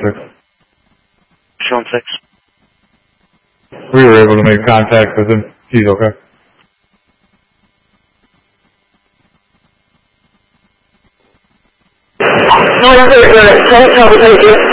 Sean 6. We were able to make contact with him. He's okay. No, thank you.